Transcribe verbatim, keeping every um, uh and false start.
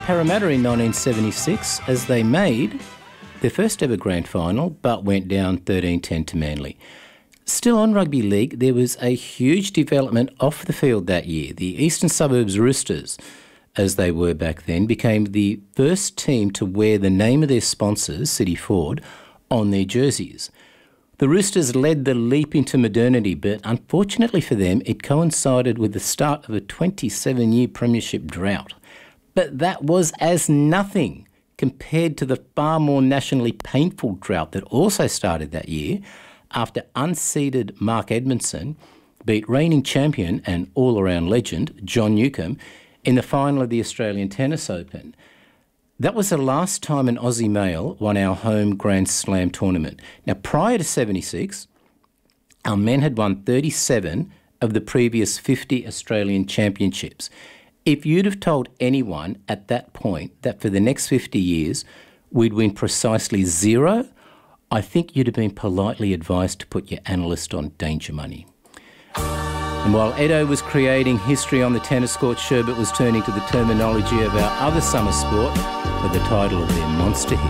Parramatta in nineteen seventy-six as they made their first ever grand final but went down thirteen ten to Manly. Still on rugby league, there was a huge development off the field that year. The Eastern Suburbs Roosters, as they were back then, became the first team to wear the name of their sponsors, City Ford, on their jerseys. The Roosters led the leap into modernity, but unfortunately for them, it coincided with the start of a twenty-seven year premiership drought. But that was as nothing compared to the far more nationally painful drought that also started that year after unseeded Mark Edmondson beat reigning champion and all-around legend John Newcombe in the final of the Australian Tennis Open. That was the last time an Aussie male won our home Grand Slam tournament. Now, prior to seventy-six, our men had won thirty-seven of the previous fifty Australian championships. If you'd have told anyone at that point that for the next fifty years we'd win precisely zero, I think you'd have been politely advised to put your analyst on danger money. And while Edo was creating history on the tennis court, Sherbet was turning to the terminology of our other summer sport for the title of their monster hit.